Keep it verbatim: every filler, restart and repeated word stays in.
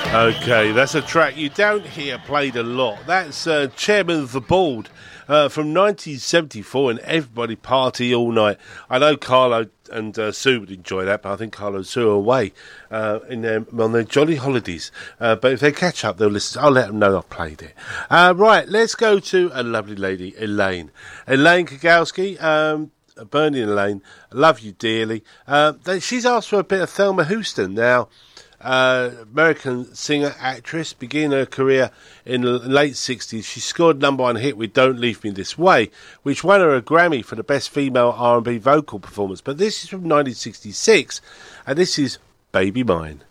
Okay, that's a track you don't hear played a lot. That's uh, Chairman of the Board uh, from nineteen seventy-four, and Everybody Party All Night. I know Carlo and uh, Sue would enjoy that, but I think Carlo and Sue are away uh, in their, on their jolly holidays. Uh, but if they catch up, they'll listen. I'll let them know I've played it. Uh, right, let's go to a lovely lady, Elaine. Elaine Kagowski, um, Bernie and Elaine, love you dearly. Uh, they, she's asked for a bit of Thelma Houston. Now, Uh, American singer, actress, began her career in the late sixties. She scored number one hit with Don't Leave Me This Way, which won her a Grammy for the best female R and B vocal performance. But this is from nineteen sixty-six, and this is Baby Mine.